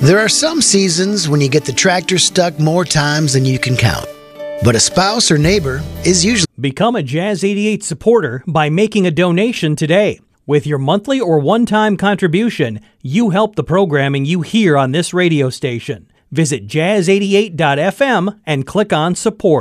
There are some seasons when you get the tractor stuck more times than you can count. But a spouse or neighbor is usually... Become a Jazz 88 supporter by making a donation today. With your monthly or one-time contribution, you help the programming you hear on this radio station. Visit jazz88.fm and click on support.